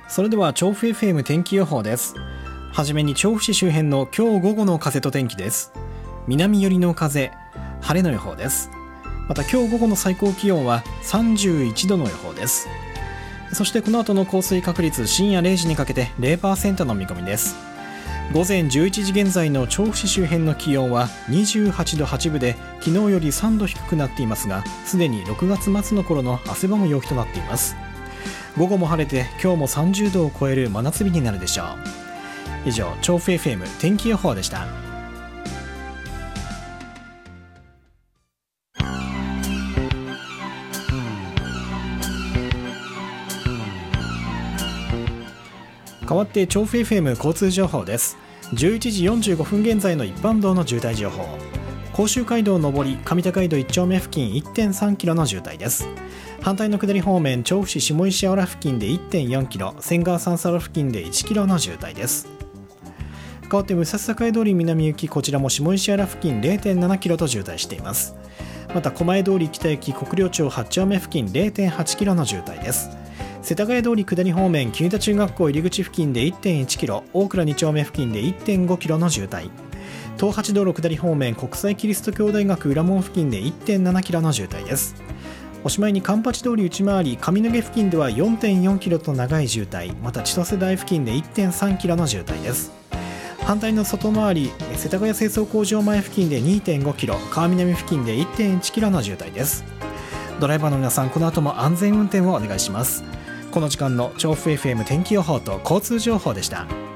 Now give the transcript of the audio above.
それでは調布 FM 天気予報です。はじめに調布市周辺の今日午後の風と天気です。南寄りの風、晴れの予報です。また今日午後の最高気温は31度の予報です。そしてこの後の降水確率、深夜0時にかけて 0% の見込みです。午前11時現在の調布市周辺の気温は28度8分で、昨日より3度低くなっていますが、すでに6月末の頃の汗ばむ陽気となっています。午後も晴れて今日も30度を超える真夏日になるでしょう。以上、調布 FM 天気予報でした。代わって調布 FM 交通情報です。11時45分現在の一般道の渋滞情報。甲州街道上り上高井戸1丁目付近 1.3 キロの渋滞です。反対の下り方面、調布市下石原付近で 1.4 キロ、仙川三叉路付近で1キロの渋滞です。代わって武蔵境通り南行き、こちらも下石原付近 0.7 キロと渋滞しています。また狛江通り北行き国領町8丁目付近 0.8 キロの渋滞です。世田谷通り下り方面、木田中学校入り口付近で 1.1 キロ、大倉2丁目付近で 1.5 キロの渋滞。東八道路下り方面、国際キリスト教大学裏門付近で 1.7 キロの渋滞です。おしまいに環八通り内回り上野毛付近では 4.4 キロと長い渋滞、また千歳台付近で 1.3 キロの渋滞です。反対の外回り世田谷清掃工場前付近で 2.5 キロ、川南付近で 1.1 キロの渋滞です。ドライバーの皆さん、この後も安全運転をお願いします。この時間の調布 FM 天気予報と交通情報でした。